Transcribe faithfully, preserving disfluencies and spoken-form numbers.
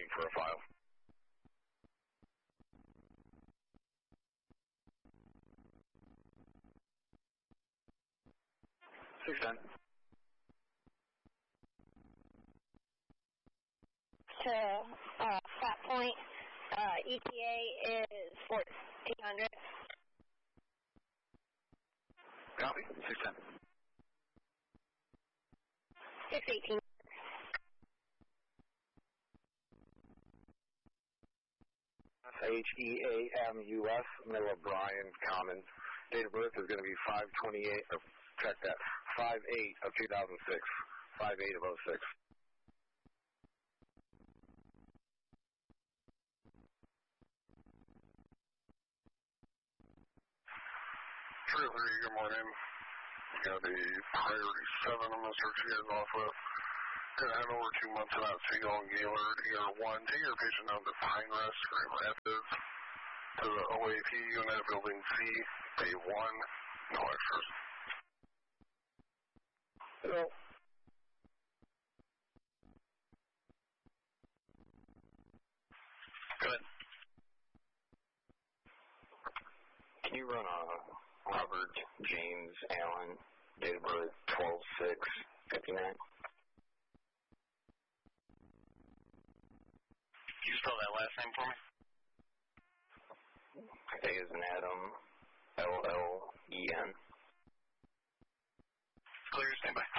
waiting for a file. six ten. To uh, Flat Point, uh, E T A is fourteen hundred. Copy, six ten. six eighteen. H E A M U S, middle of Bryan Commons. Date of birth is going to be five twenty-eight, or check that, five eight of two thousand six. five eight of oh six. three oh three, good morning. Got a priority seven I'm going to start you guys off with. Going to head over to Munson, Siegel, and Gaylord, E R one. Take your patient down to Pine Rest, Grand Rapids, to the O A P unit, building C, day one, no extras. Hello. Good. Can you run a Robert James Allen, date of birth twelve six fifty-nine? Can you spell that last name for me? A is in Adam, L L E N. Clear, stand by.